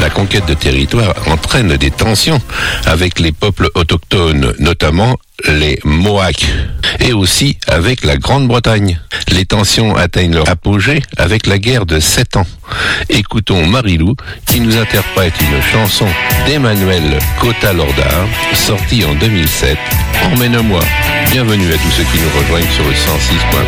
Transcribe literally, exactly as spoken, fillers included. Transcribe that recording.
La conquête de territoire entraîne des tensions avec les peuples autochtones, notamment les Mohawks, et aussi avec la Grande-Bretagne. Les tensions atteignent leur apogée avec la guerre de Sept Ans. Écoutons Marilou qui nous interprète une chanson d'Emmanuel Cota-Lordard, sortie en deux mille sept, Emmène-moi. Bienvenue à tous ceux qui nous rejoignent sur le cent six point